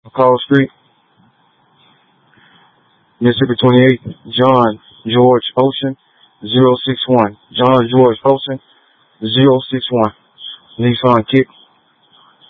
McCall Street, Mississippi 28, John George Ocean, 061. John George Ocean, 061. Nissan Kick,